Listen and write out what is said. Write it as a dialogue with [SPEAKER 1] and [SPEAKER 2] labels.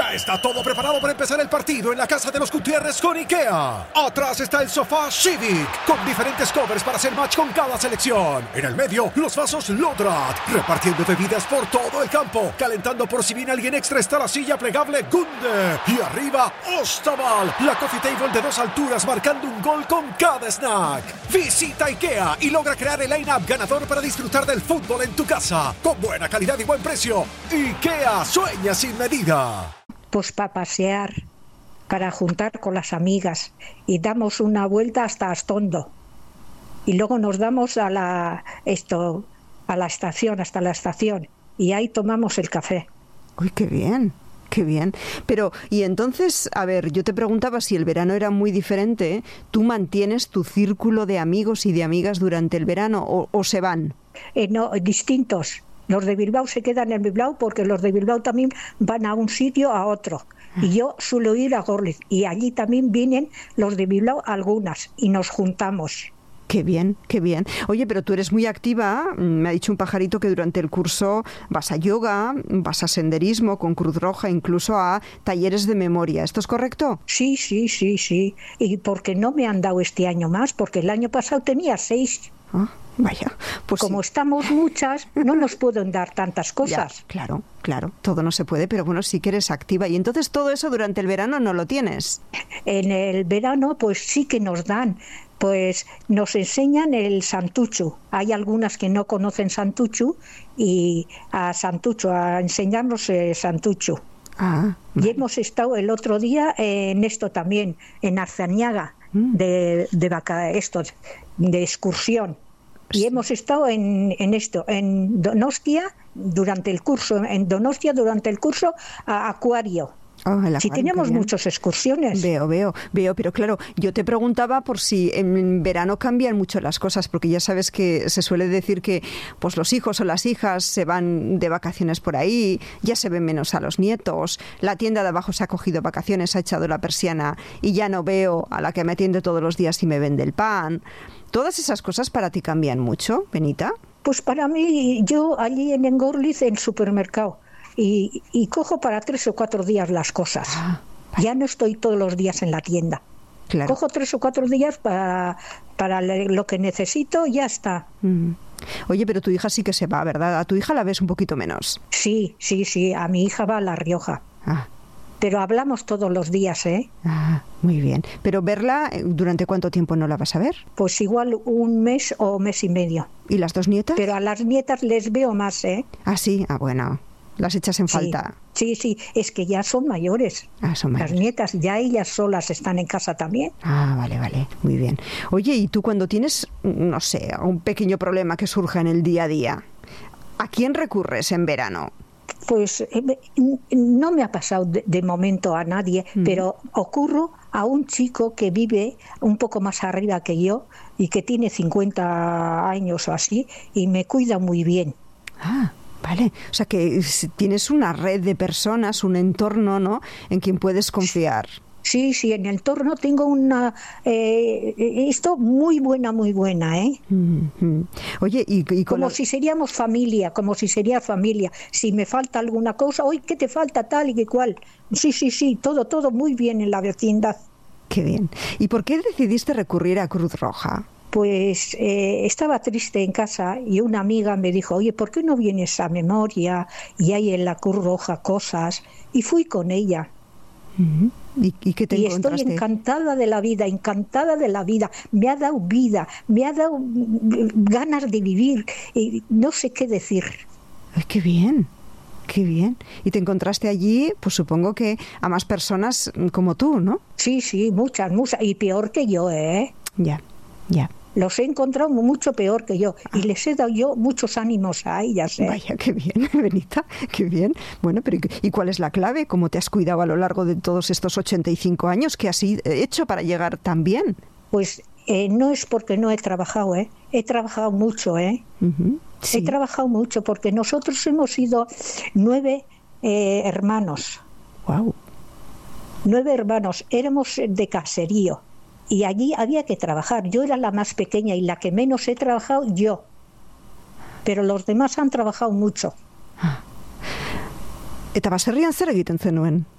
[SPEAKER 1] Ya está todo preparado para empezar el partido en la casa de los Gutiérrez con IKEA. Atrás está el sofá Civic, con diferentes covers para hacer match con cada selección. En el medio, los vasos Lodrat, repartiendo bebidas por todo el campo. Calentando por si viene alguien extra está la silla plegable Gunde. Y arriba, Ostaval, la coffee table de 2 alturas marcando un gol con cada snack. Visita IKEA y logra crear el line-up ganador para disfrutar del fútbol en tu casa. Con buena calidad y buen precio. IKEA, sueña sin medida.
[SPEAKER 2] Pues para pasear, para juntar con las amigas y damos una vuelta hasta Astondo y luego nos damos a la estación, hasta la estación, y ahí tomamos el café.
[SPEAKER 3] Uy, qué bien, qué bien. Pero, y entonces, a ver, yo te preguntaba si el verano era muy diferente. ¿Tú mantienes tu círculo de amigos y de amigas durante el verano o se van?
[SPEAKER 2] No, distintos. Los de Bilbao se quedan en Bilbao porque los de Bilbao también van a un sitio a otro. Y yo suelo ir a Gorliz y allí también vienen los de Bilbao algunas y nos juntamos.
[SPEAKER 3] Qué bien, qué bien. Oye, pero tú eres muy activa. Me ha dicho un pajarito que durante el curso vas a yoga, vas a senderismo con Cruz Roja, incluso a talleres de memoria. ¿Esto es correcto?
[SPEAKER 2] Sí. Y porque no me han dado este año más, porque el año pasado tenía 6.
[SPEAKER 3] Vaya, pues
[SPEAKER 2] como
[SPEAKER 3] sí.
[SPEAKER 2] Estamos muchas, no nos pueden dar tantas cosas.
[SPEAKER 3] Ya, claro, todo no se puede, pero bueno, sí que eres activa. Y entonces todo eso durante el verano no lo tienes.
[SPEAKER 2] En el verano pues sí que nos dan, pues nos enseñan el Santuchu. Hay algunas que no conocen Santuchu y a enseñarnos Santuchu.
[SPEAKER 3] Vale.
[SPEAKER 2] Y hemos estado el otro día en esto también, en Arzaniaga, de excursión. Y hemos estado en Donostia durante el curso, a Acuario. Sí, teníamos muchas excursiones.
[SPEAKER 3] Veo, pero claro, yo te preguntaba por si en verano cambian mucho las cosas, porque ya sabes que se suele decir que pues los hijos o las hijas se van de vacaciones por ahí, ya se ven menos a los nietos, la tienda de abajo se ha cogido vacaciones, ha echado la persiana y ya no veo a la que me atiende todos los días y me vende el pan. ¿Todas esas cosas para ti cambian mucho, Benita?
[SPEAKER 2] Pues para mí, yo allí en Gorliz, en el supermercado, y cojo para 3 o 4 días las cosas. Ya no estoy todos los días en la tienda.
[SPEAKER 3] Claro.
[SPEAKER 2] Cojo 3 o 4 días para lo que necesito y ya está.
[SPEAKER 3] Oye, pero tu hija sí que se va, ¿verdad? A tu hija la ves un poquito menos.
[SPEAKER 2] Sí. A mi hija va a La Rioja. Pero hablamos todos los días, ¿eh?
[SPEAKER 3] Muy bien. Pero verla, ¿durante cuánto tiempo no la vas a ver?
[SPEAKER 2] Pues igual 1 mes o mes y medio.
[SPEAKER 3] ¿Y las 2 nietas?
[SPEAKER 2] Pero a las nietas les veo más, ¿eh?
[SPEAKER 3] Sí, bueno. Las echas en falta.
[SPEAKER 2] Sí, es que ya son mayores.
[SPEAKER 3] Son mayores.
[SPEAKER 2] Las nietas ya ellas solas están en casa también.
[SPEAKER 3] Vale, muy bien. Oye, ¿y tú cuando tienes, no sé, un pequeño problema que surja en el día a día, a quién recurres en verano?
[SPEAKER 2] Pues no me ha pasado de momento a nadie, pero ocurro a un chico que vive un poco más arriba que yo y que tiene 50 años o así y me cuida muy bien.
[SPEAKER 3] Vale, o sea que tienes una red de personas, un entorno, ¿no?, en quien puedes confiar.
[SPEAKER 2] Sí, en el entorno tengo una esto muy buena, ¿eh?
[SPEAKER 3] Oye, y
[SPEAKER 2] como si seríamos familia, Si me falta alguna cosa, oye, ¿qué te falta tal y que cual? Sí, todo muy bien en la vecindad.
[SPEAKER 3] Qué bien. ¿Y por qué decidiste recurrir a Cruz Roja?
[SPEAKER 2] Pues estaba triste en casa y una amiga me dijo, oye, ¿por qué no vienes a Memoria? Y hay en la Cruz Roja cosas. Y fui con ella.
[SPEAKER 3] ¿Y qué te encontraste?
[SPEAKER 2] Estoy encantada de la vida. Me ha dado vida, me ha dado ganas de vivir. Y no sé qué decir.
[SPEAKER 3] Ay, qué bien. Y te encontraste allí, pues supongo que a más personas como tú, ¿no?
[SPEAKER 2] Sí, muchas. Y peor que yo, ¿eh?
[SPEAKER 3] Ya.
[SPEAKER 2] Los he encontrado mucho peor que yo y les he dado yo muchos ánimos a ellas.
[SPEAKER 3] Vaya, qué bien, Benita, qué bien. Bueno, pero ¿y cuál es la clave? ¿Cómo te has cuidado a lo largo de todos estos 85 años? ¿Qué has hecho para llegar tan bien?
[SPEAKER 2] Pues no es porque no he trabajado, ¿eh? He trabajado mucho, ¿eh? Sí. He trabajado mucho porque nosotros hemos sido 9 hermanos.
[SPEAKER 3] Wow.
[SPEAKER 2] 9 hermanos, éramos de caserío. Y allí había que trabajar. Yo era la más pequeña y la que menos he trabajado yo. Pero los demás han trabajado mucho.
[SPEAKER 3] Eta baserrian zer egiten zenuen?